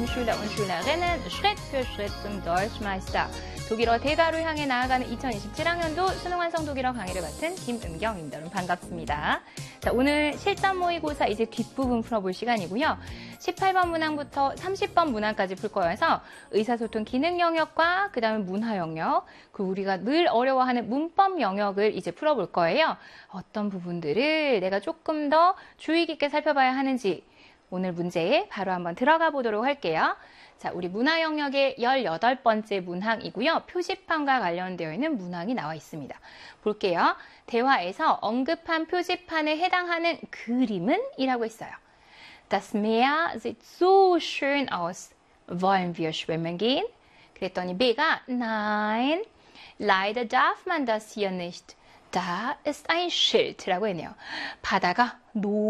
Schüler und Schülerinnen Schritt für Schritt zum Deutschmeister. 독일어 대가로 향해 나아가는 2027학년도 수능 완성 독일어 강의를 맡은 김은경입니다. 여러분 반갑습니다. 자, 오늘 실전 모의고사 이제 뒷부분 풀어볼 시간이고요. 18번 문항부터 30번 문항까지 풀 거여서 의사소통 기능 영역과 그 다음에 문화 영역, 그리고 우리가 늘 어려워하는 문법 영역을 이제 풀어볼 거예요. 어떤 부분들을 내가 조금 더 주의 깊게 살펴봐야 하는지 오늘 문제에 바로 한번 들어가 보도록 할게요. 자, 우리 문화 영역의 18번째 문항이고요. 표지판과 관련되어 있는 문항이 나와 있습니다. 볼게요. 대화에서 언급한 표지판에 해당하는 그림은? 이라고 했어요. Das Meer sieht so schön aus. Wollen wir schwimmen gehen? 그랬더니 B가 Nein, leider darf man das hier nicht. Da ist ein Schild 라고 했네요. 바다가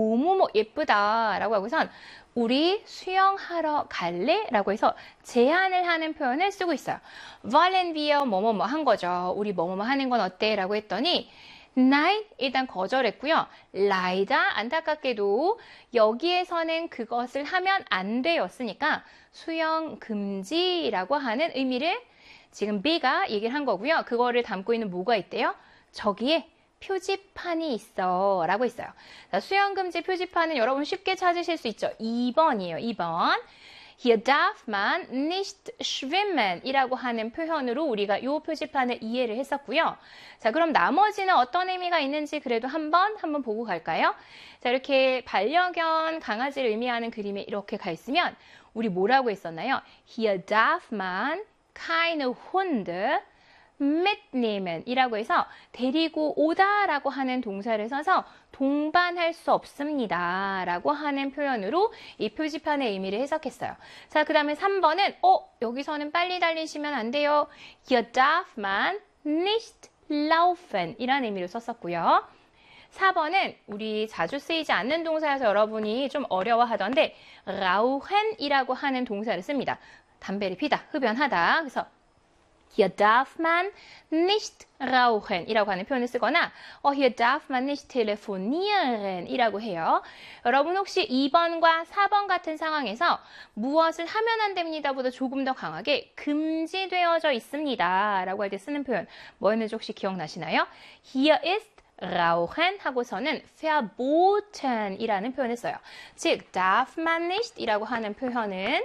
너무 예쁘다 라고 하고선 우리 수영하러 갈래? 라고 해서 제안을 하는 표현을 쓰고 있어요. Wollen wir 뭐뭐뭐 한 거죠. 우리 뭐뭐뭐 하는 건 어때? 라고 했더니 Nein, 일단 거절했고요. Leider, 안타깝게도 여기에서는 그것을 하면 안 되었으니까 수영 금지라고 하는 의미를 지금 B가 얘기를 한 거고요. 그거를 담고 있는 뭐가 있대요? 저기에 표지판이 있어 라고 했어요. 자, 수영금지 표지판은 여러분 쉽게 찾으실 수 있죠. 2번이에요. 2번. Hier darf man nicht schwimmen 이라고 하는 표현으로 우리가 이 표지판을 이해를 했었고요. 자, 그럼 나머지는 어떤 의미가 있는지 그래도 한번 보고 갈까요? 자, 이렇게 반려견 강아지를 의미하는 그림에 이렇게 가 있으면 우리 뭐라고 했었나요? Hier darf man keine Hunde mitnehmen 이라고 해서 데리고 오다 라고 하는 동사를 써서 동반할 수 없습니다 라고 하는 표현으로 이 표지판의 의미를 해석했어요. 자, 그 다음에 3번은 여기서는 빨리 달리시면 안 돼요. Hier darf man nicht laufen 이라는 의미로 썼었고요. 4번은 우리 자주 쓰이지 않는 동사여서 여러분이 좀 어려워하던데 rauchen 이라고 하는 동사를 씁니다. 담배를 피다, 흡연하다. 그래서 Hier darf man nicht rauchen 이라고 하는 표현을 쓰거나 Hier darf man nicht telefonieren 이라고 해요. 여러분 혹시 2번과 4번 같은 상황에서 무엇을 하면 안 됩니다 보다 조금 더 강하게 금지되어져 있습니다 라고 할 때 쓰는 표현 뭐였는지 혹시 기억나시나요? Hier ist rauchen 하고서는 verboten 이라는 표현을 써요. 즉 darf man nicht 이라고 하는 표현은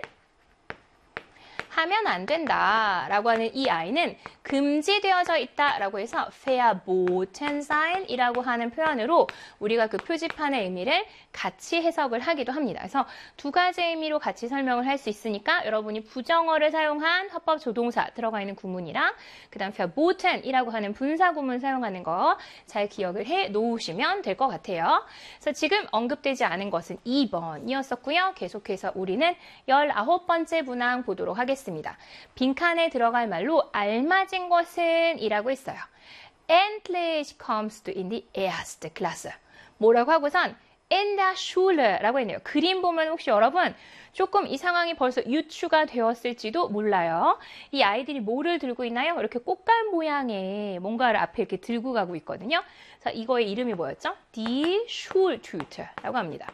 하면 안 된다 라고 하는 이 아이는 금지되어져 있다 라고 해서 verboten sein 이라고 하는 표현으로 우리가 그 표지판의 의미를 같이 해석을 하기도 합니다. 그래서 두 가지 의미로 같이 설명을 할 수 있으니까 여러분이 부정어를 사용한 화법 조동사 들어가 있는 구문이랑 그 다음 verboten 이라고 하는 분사 구문 사용하는 거 잘 기억을 해 놓으시면 될 것 같아요. 그래서 지금 언급되지 않은 것은 2번이었었고요. 계속해서 우리는 19번째 문항 보도록 하겠습니다. 빈칸에 들어갈 말로 알맞은 것은 이라고 했어요. Endlich kommst du in die erste Klasse. 뭐라고 하고선 in der Schule 라고 했네요. 그림 보면 혹시 여러분 조금 이 상황이 벌써 유추가 되었을지도 몰라요. 이 아이들이 뭐를 들고 있나요? 이렇게 꽃갈 모양의 뭔가를 앞에 이렇게 들고 가고 있거든요. 자, 이거의 이름이 뭐였죠? Die Schultüte 라고 합니다.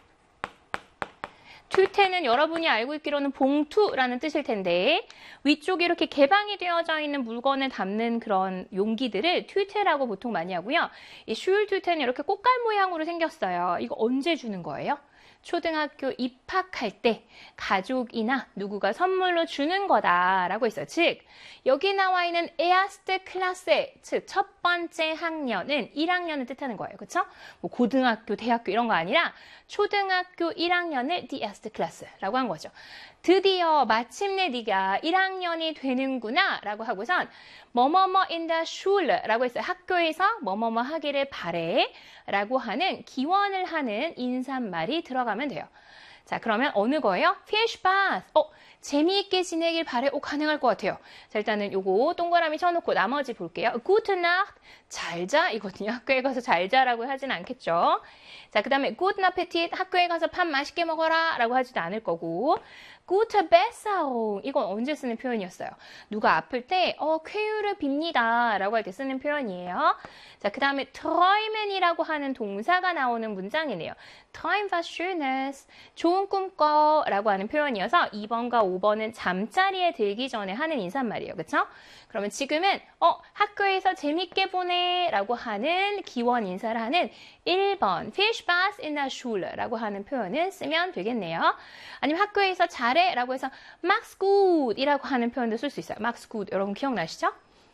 튜테는 여러분이 알고 있기로는 봉투라는 뜻일 텐데 위쪽에 이렇게 개방이 되어져 있는 물건을 담는 그런 용기들을 튜테라고 보통 많이 하고요. 이 슈울튜테는 이렇게 꽃갈 모양으로 생겼어요. 이거 언제 주는 거예요? 초등학교 입학할 때 가족이나 누구가 선물로 주는 거다라고 했어요. 즉 여기 나와 있는 erste Klasse, 즉 첫 번째 학년은 1학년을 뜻하는 거예요. 그렇죠? 뭐 고등학교, 대학교 이런 거 아니라 초등학교 1학년을 die erste Klasse라고 한 거죠. 드디어 마침내 네가 1학년이 되는구나 라고 하고선 뭐뭐뭐 in der Schule 라고 했어요. 학교에서 뭐뭐뭐 하기를 바래 라고 하는 기원을 하는 인사말이 들어가면 돼요. 자, 그러면 어느 거예요? Viel Spaß. 재미있게 지내길 바래. 가능할 것 같아요. 자, 일단은 요거 동그라미 쳐놓고 나머지 볼게요. Gute Nacht. 잘 자. 이거든요. 학교에 가서 잘 자라고 하진 않겠죠. 자, 그 다음에 guten Appetit, 학교에 가서 밥 맛있게 먹어라 라고 하지도 않을 거고, gute Besserung, 이건 언제 쓰는 표현이었어요? 누가 아플 때, 쾌유를 빕니다 라고 할 때 쓰는 표현이에요. 자, 그 다음에 träumen이라고 하는 동사가 나오는 문장이네요. Träum was Schönes, 좋은 꿈 꿔 라고 하는 표현이어서 2번과 5번은 잠자리에 들기 전에 하는 인사말이에요. 그쵸? 그러면 지금은 학교에서 재밌게 보내 라고 하는 기원 인사를 하는 1번 Viel Spaß in der Schule 라고 하는 표현을 쓰면 되겠네요. 아니면 학교에서 잘해 라고 해서 Mach's gut 이라고 하는 표현도 쓸 수 있어요. Mach's gut 여러분 기억나시죠?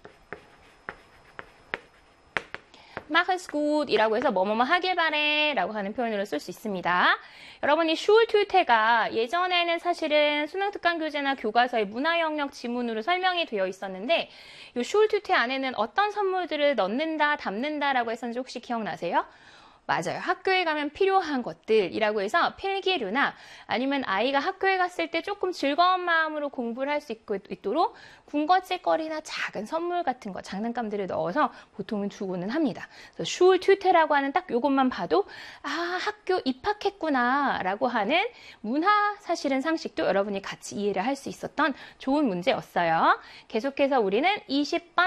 Mach's gut 이라고 해서 뭐뭐뭐 하길 바래 라고 하는 표현으로 쓸 수 있습니다. 여러분 이 슐투테가 예전에는 사실은 수능특강 교재나 교과서의 문화영역 지문으로 설명이 되어 있었는데 이 슐투테 안에는 어떤 선물들을 넣는다, 담는다 라고 했었는지 혹시 기억나세요? 맞아요. 학교에 가면 필요한 것들이라고 해서 필기류나 아니면 아이가 학교에 갔을 때 조금 즐거운 마음으로 공부를 할 수 있도록 군것질거리나 작은 선물 같은 거, 장난감들을 넣어서 보통은 주고는 합니다. 그래서 슐투테라고 하는 딱 요것만 봐도 학교 입학했구나 라고 하는 문화 사실은 상식도 여러분이 같이 이해를 할 수 있었던 좋은 문제였어요. 계속해서 우리는 20번